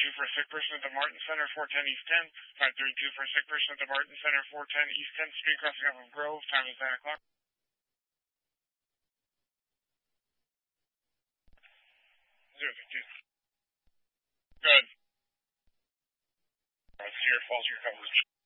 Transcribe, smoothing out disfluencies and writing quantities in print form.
for a sick person at the Martin Center, 410 East 10. 532 for a sick person at the Martin Center, 410 East 10th Street, crossing up of Grove. Time is 9 o'clock. 032. Good. Here, falls your coverage.